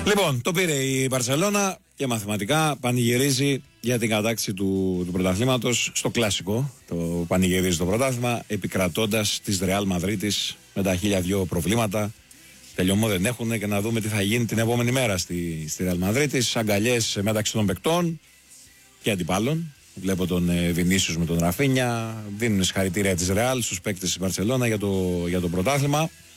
Λοιπόν, το πήρε η Μπαρσελόνα και μαθηματικά πανηγυρίζει για την κατάκτηση του πρωταθλήματος στο κλασικό. Το πανηγυρίζει το πρωτάθλημα, επικρατώντας της Ρεάλ Μαδρίτης με τα 1002 προβλήματα. Τελειωμό δεν έχουν και να δούμε τι θα γίνει την επόμενη μέρα στη Ρεάλ Μαδρίτης. Αγκαλιές μεταξύ των παικτών και αντιπάλων. Βλέπω τον Βινίσιους με τον Ραφίνια. Δίνουν συγχαρητήρια της Ρεάλ στους παίκτες της Μπαρσελόνα για το πρωτάθλημα.